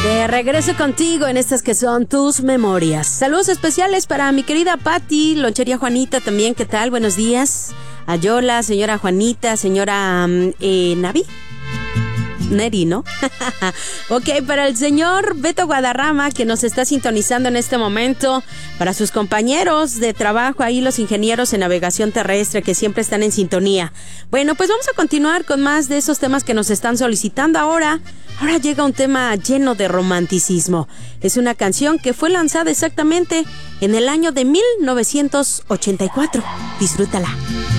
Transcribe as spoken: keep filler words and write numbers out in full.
De regreso contigo en estas que son tus memorias. Saludos especiales para mi querida Patti, Lonchería Juanita también, ¿qué tal? Buenos días. Ayola, señora Juanita, señora eh, Navi. Neri, ¿no? Ok, para el señor Beto Guadarrama, que nos está sintonizando en este momento, para sus compañeros de trabajo ahí, los ingenieros en navegación terrestre, que siempre están en sintonía. Bueno, pues vamos a continuar con más de esos temas que nos están solicitando ahora. Ahora llega un tema lleno de romanticismo. Es una canción que fue lanzada exactamente en el año de mil novecientos ochenta y cuatro. Disfrútala.